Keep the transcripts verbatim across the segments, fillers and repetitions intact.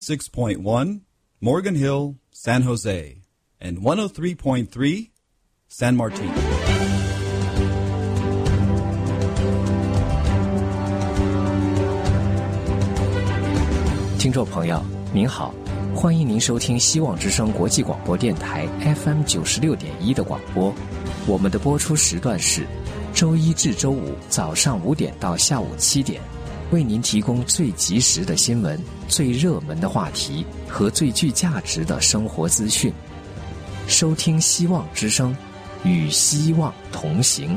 six point one Morgan Hill, San Jose, and one oh three point three San Martin. 听众朋友您好，欢迎您收听希望之声国际广播电台 F M 九十六点一的广播。我们的播出时段是周一至周五早上五点到下午七点，为您提供最及时的新闻、最热门的话题和最具价值的生活资讯。收听希望之声，与希望同行。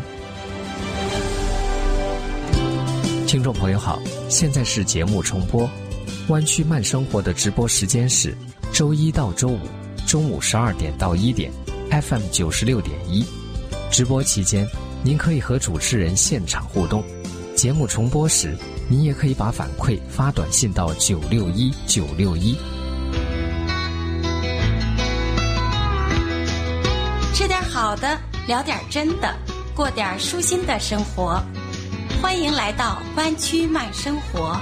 听众朋友好，现在是节目重播。湾区慢生活的直播时间是周一到周五中午十二点到一点 F M 九十六点一。直播期间，您可以和主持人现场互动。节目重播时，您也可以把反馈发短信到九六一九六一。 吃点好的，聊点真的，过点舒心的生活。欢迎来到湾区慢生活。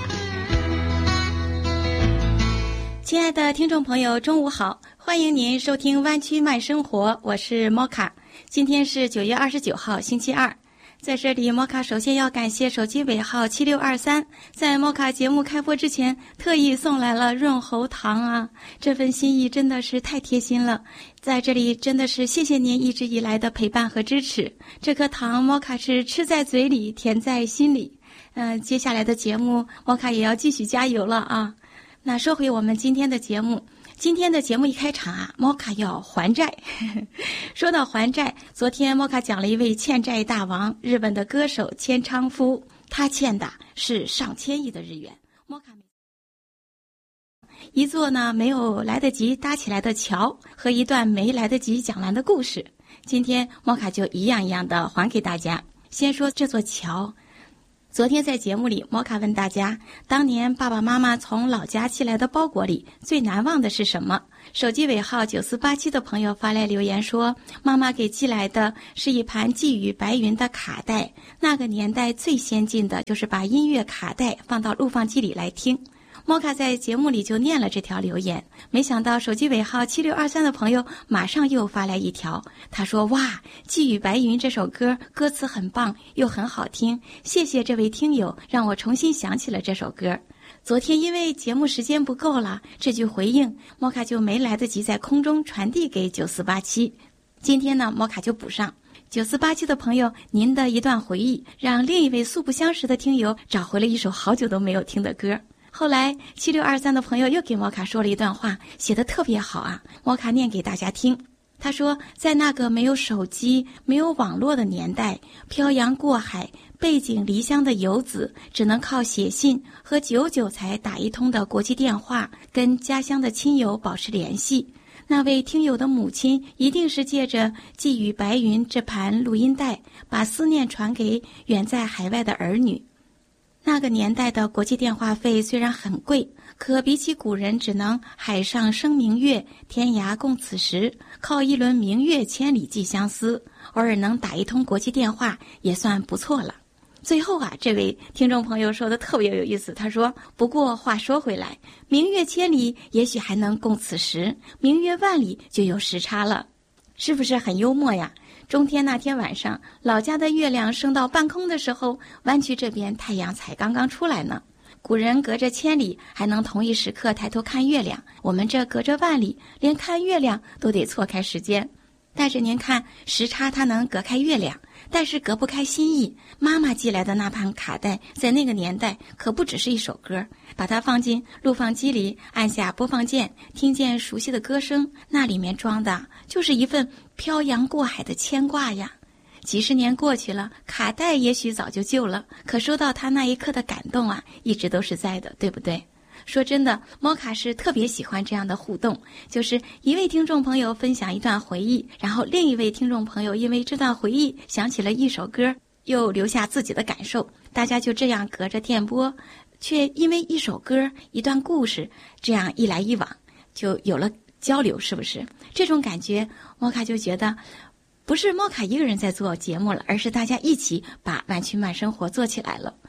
亲爱的听众朋友，中午好，欢迎您收听湾区慢生活，我是莫卡。今天是九月二十九号，星期二。在这里，莫卡首先要感谢手机尾号七六二三，在莫卡节目开播之前，特意送来了润喉糖啊，这份心意真的是太贴心了。在这里真的是谢谢您一直以来的陪伴和支持。这颗糖，莫卡是吃在嘴里，甜在心里。嗯、呃，接下来的节目，莫卡也要继续加油了啊。那说回我们今天的节目，今天的节目一开场啊，莫卡要还债。说到还债，昨天莫卡讲了一位欠债大王，日本的歌手千昌夫，他欠的是上千亿的日元。莫卡一座呢没有来得及搭起来的桥和一段没来得及讲完的故事，今天莫卡就一样一样的还给大家。先说这座桥。昨天在节目里，莫卡问大家，当年爸爸妈妈从老家寄来的包裹里最难忘的是什么？手机尾号九四八七的朋友发来留言说，妈妈给寄来的是一盘寄语白云的卡带，那个年代最先进的就是把音乐卡带放到录放机里来听。莫卡在节目里就念了这条留言，没想到手机尾号七六二三的朋友马上又发来一条，他说，哇，寄语白云这首歌歌词很棒又很好听，谢谢这位听友让我重新想起了这首歌。昨天因为节目时间不够了，这句回应莫卡就没来得及在空中传递给九四八七，今天呢莫卡就补上。九四八七的朋友，您的一段回忆让另一位素不相识的听友找回了一首好久都没有听的歌。后来七六二三的朋友又给莫卡说了一段话，写得特别好啊，莫卡念给大家听。他说，在那个没有手机没有网络的年代，漂洋过海背井离乡的游子只能靠写信和久久才打一通的国际电话跟家乡的亲友保持联系。那位听友的母亲一定是借着寄语白云这盘录音带，把思念传给远在海外的儿女。那个年代的国际电话费虽然很贵，可比起古人只能海上生明月，天涯共此时，靠一轮明月千里寄相思，偶尔能打一通国际电话也算不错了。最后啊，这位听众朋友说的特别有意思，他说，不过话说回来，明月千里也许还能共此时，明月万里就有时差了。是不是很幽默呀？中天那天晚上，老家的月亮升到半空的时候，湾区这边太阳才刚刚出来呢。古人隔着千里还能同一时刻抬头看月亮，我们这隔着万里，连看月亮都得错开时间。但是您看，时差它能隔开月亮，但是隔不开心意。妈妈寄来的那盘卡带，在那个年代可不只是一首歌，把它放进录放机里，按下播放键，听见熟悉的歌声，那里面装的就是一份漂洋过海的牵挂呀。几十年过去了，卡带也许早就旧了，可收到它那一刻的感动啊，一直都是在的，对不对？说真的，莫卡是特别喜欢这样的互动，就是一位听众朋友分享一段回忆，然后另一位听众朋友因为这段回忆想起了一首歌，又留下自己的感受，大家就这样隔着电波，却因为一首歌一段故事，这样一来一往就有了交流，是不是？这种感觉莫卡就觉得不是莫卡一个人在做节目了，而是大家一起把湾区慢生活做起来了。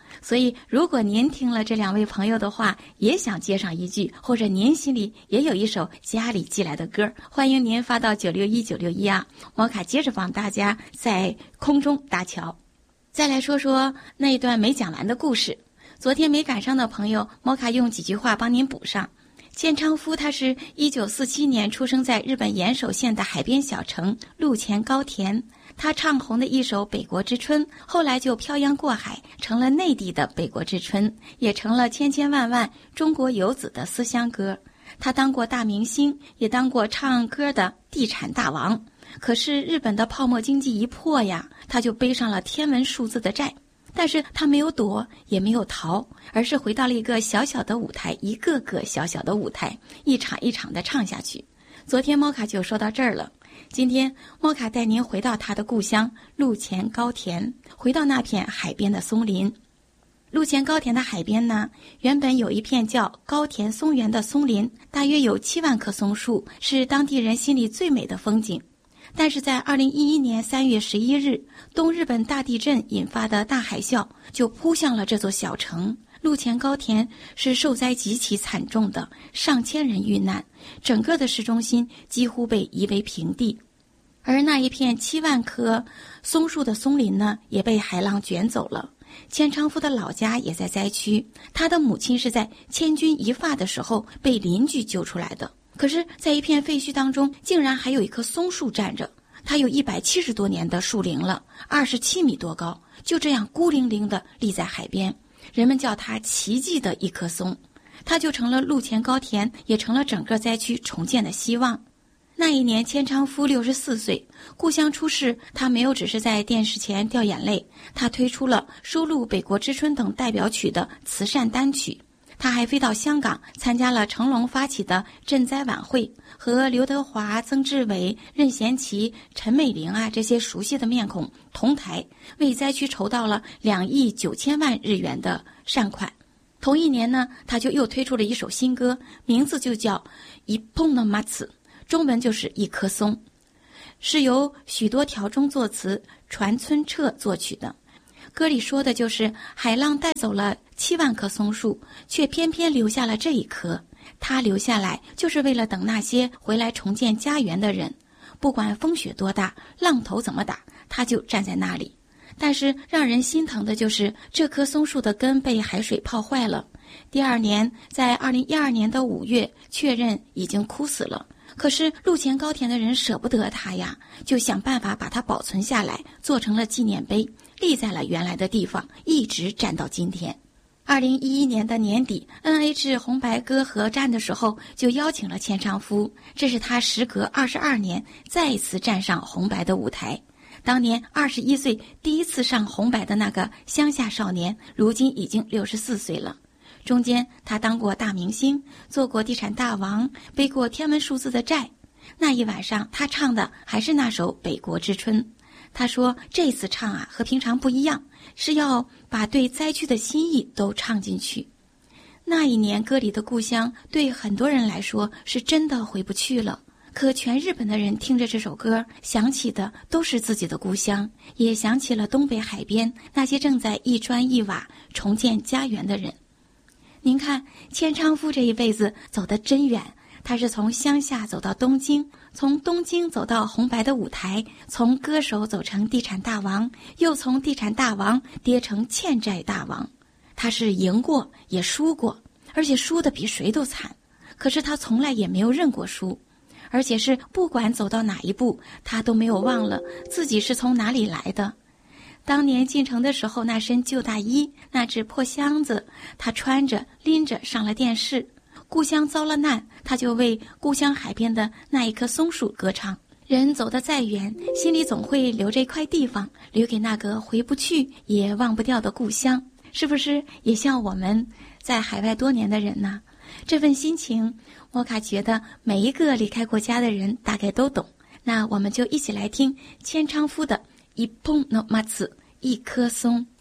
所以如果您听了这两位朋友的话，也想接上一句，或者您心里也有一首家里寄来的歌，欢迎您发到九六一九六一啊，摩卡接着帮大家在空中搭桥。再来说说那一段没讲完的故事，昨天没赶上的朋友，摩卡用几句话帮您补上。千昌夫他是一九四七年出生在日本岩手县的海边小城陆前高田，他唱红的一首《北国之春》，后来就漂洋过海，成了内地的《北国之春》，也成了千千万万中国游子的思乡歌。他当过大明星，也当过唱歌的地产大王。可是日本的泡沫经济一破呀，他就背上了天文数字的债。但是他没有躲，也没有逃，而是回到了一个小小的舞台，一个个小小的舞台，一场一场的唱下去。昨天摩卡就说到这儿了，今天摩卡带您回到他的故乡陆前高田，回到那片海边的松林。陆前高田的海边呢，原本有一片叫高田松原的松林，大约有七万棵松树，是当地人心里最美的风景。但是在二零一一年三月十一日，东日本大地震引发的大海啸就扑向了这座小城。陆前高田是受灾极其惨重的，上千人遇难，整个的市中心几乎被夷为平地。而那一片七万棵松树的松林呢，也被海浪卷走了。千昌夫的老家也在灾区，他的母亲是在千钧一发的时候被邻居救出来的。可是在一片废墟当中，竟然还有一棵松树站着，它有一百七十多年的树龄了，二十七米多高，就这样孤零零地立在海边，人们叫它奇迹的一棵松。它就成了陆前高田，也成了整个灾区重建的希望。那一年千昌夫六十四岁，故乡出事，他没有只是在电视前掉眼泪，他推出了收录《北国之春》等代表曲的慈善单曲。他还飞到香港参加了成龙发起的赈灾晚会，和刘德华、曾志伟、任贤齐、陈美玲啊这些熟悉的面孔同台，为灾区筹到了两亿九千万日元的善款。同一年呢，他就又推出了一首新歌，名字就叫《一本の松》，中文就是一棵松，是由许多条中作词，船村彻作曲的。歌里说的就是海浪带走了七万棵松树，却偏偏留下了这一棵。他留下来就是为了等那些回来重建家园的人，不管风雪多大，浪头怎么打，他就站在那里。但是让人心疼的就是这棵松树的根被海水泡坏了。第二年，在二零一二年的五月，确认已经枯死了。可是陆前高田的人舍不得它呀，就想办法把它保存下来，做成了纪念碑，立在了原来的地方，一直站到今天。二零一一年的年底 N H 红白歌合战的时候，就邀请了千昌夫，这是他时隔二十二年再一次站上红白的舞台。当年二十一岁第一次上红白的那个乡下少年，如今已经六十四岁了。中间他当过大明星，做过地产大王，背过天文数字的债。那一晚上他唱的还是那首《北国之春》。他说这次唱啊和平常不一样，是要把对灾区的心意都唱进去。那一年歌里的故乡对很多人来说是真的回不去了，可全日本的人听着这首歌，想起的都是自己的故乡，也想起了东北海边那些正在一砖一瓦重建家园的人。您看千昌夫这一辈子走得真远，他是从乡下走到东京，从东京走到红白的舞台，从歌手走成地产大王，又从地产大王跌成欠债大王。他是赢过也输过，而且输得比谁都惨，可是他从来也没有认过输，而且是不管走到哪一步，他都没有忘了自己是从哪里来的。当年进城的时候，那身旧大衣，那只破箱子，他穿着拎着上了电视。故乡遭了难，他就为故乡海边的那一棵松树歌唱。人走得再远，心里总会留着一块地方，留给那个回不去也忘不掉的故乡。是不是也像我们在海外多年的人呢？这份心情，摩卡觉得每一个离开过家的人大概都懂。那我们就一起来听千昌夫的一本の松，一棵松。